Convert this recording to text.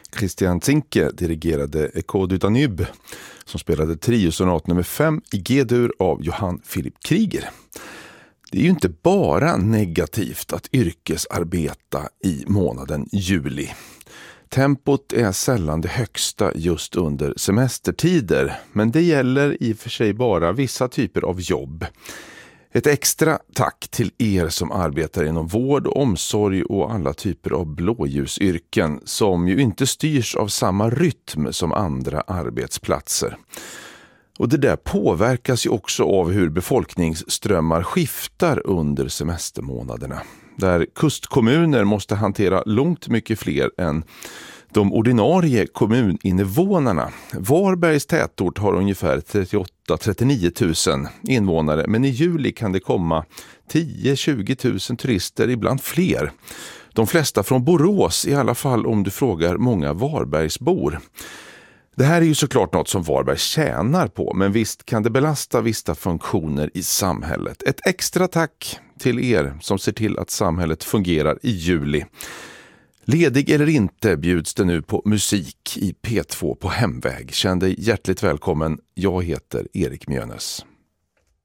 Christian Zinke dirigerade Echo du Danube som spelade triosonat nummer 5 i G-dur av Johann Philipp Krieger. Det är ju inte bara negativt att yrkesarbeta i månaden juli. Tempot är sällan det högsta just under semestertider, men det gäller i och för sig bara vissa typer av jobb. Ett extra tack till er som arbetar inom vård och omsorg och alla typer av blåljusyrken som ju inte styrs av samma rytm som andra arbetsplatser. Och det där påverkas ju också av hur befolkningsströmmar skiftar under semestermånaderna. Där kustkommuner måste hantera långt mycket fler än de ordinarie kommuninvånarna. Varbergs tätort har ungefär 38-39 000 invånare, men i juli kan det komma 10-20 000 turister, ibland fler. De flesta från Borås, i alla fall om du frågar många Varbergsbor. Det här är ju såklart något som Varberg tjänar på, men visst kan det belasta vissa funktioner i samhället. Ett extra tack till er som ser till att samhället fungerar i juli. Ledig eller inte bjuds det nu på musik i P2 på hemväg. Känn dig hjärtligt välkommen. Jag heter Erik Mjönäs.